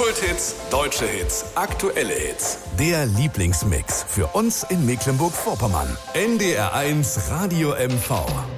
Kulthits, deutsche Hits, aktuelle Hits. Der Lieblingsmix für uns in Mecklenburg-Vorpommern. NDR 1 Radio MV.